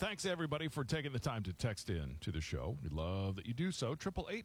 Thanks, everybody, for taking the time to text in to the show. We love that you do so.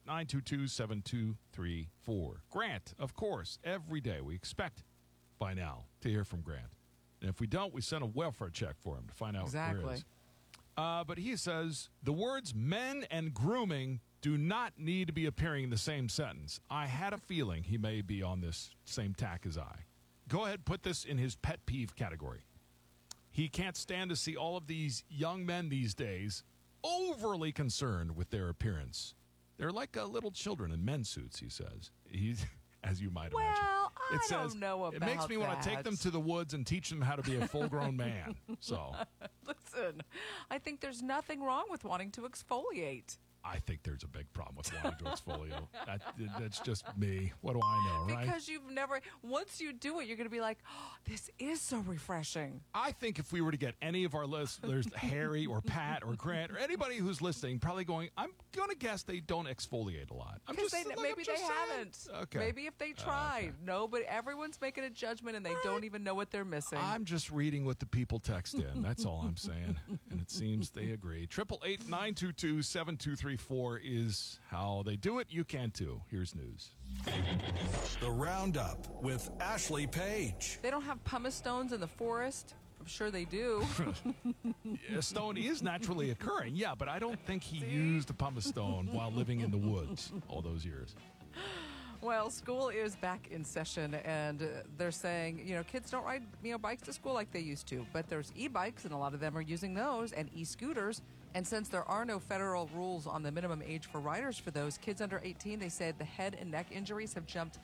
888-922-7234. Grant, of course, every day we expect by now to hear from Grant. And if we don't, we send a welfare check for him to find out where it is. But he says, the words men and grooming do not need to be appearing in the same sentence. I had a feeling he may be on this same tack as I. Go ahead, put this in his pet peeve category. He can't stand to see all of these young men these days overly concerned with their appearance. They're like little children in men's suits, he says. He's, as you might imagine. Well, I don't know about that. It makes me want to take them to the woods and teach them how to be a full-grown man. So, listen, I think there's nothing wrong with wanting to exfoliate. I think there's a big problem with wanting to exfoliate. That's just me. What do I know, right? Because you've never, once you do it, you're going to be like, oh, this is so refreshing. I think if we were to get any of our listeners, Harry or Pat or Grant or anybody who's listening, probably going, I'm going to guess they don't exfoliate a lot. Because maybe they haven't. Okay. Maybe if they tried. Okay. No, but everyone's making a judgment and they don't even know what they're missing. I'm just reading what the people text in. That's all I'm saying. And it seems they agree. 888-922-7234 is how they do it. You can too. Here's news. The Roundup with Ashley Page. They don't have pumice stones in the forest. I'm sure they do. A stone is naturally occurring, yeah, but I don't think he used a pumice stone while living in the woods all those years. Well, school is back in session, and they're saying, kids don't ride, bikes to school like they used to, but there's e-bikes, and a lot of them are using those, and e-scooters. And since there are no federal rules on the minimum age for riders for those, kids under 18, they said the head and neck injuries have jumped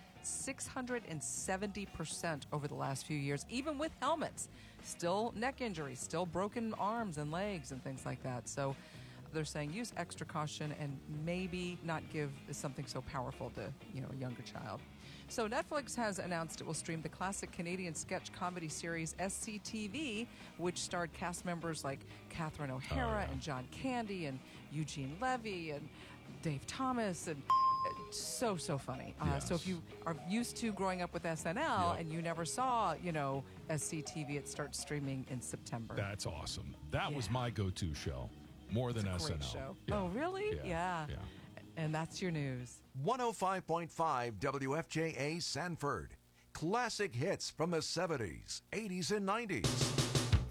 670% over the last few years, even with helmets. Still neck injuries, still broken arms and legs and things like that. So they're saying use extra caution and maybe not give something so powerful to a younger child. So Netflix has announced it will stream the classic Canadian sketch comedy series SCTV, which starred cast members like Catherine O'Hara and John Candy and Eugene Levy and Dave Thomas, and so funny. Yes. So if you are used to growing up with SNL and you never saw, SCTV, it starts streaming in September. That's awesome. That was my go-to show, more than SNL. Great show. Yeah. Oh, really? Yeah. And that's your news. 105.5 WFJA Sanford. Classic hits from the 70s, 80s, and 90s.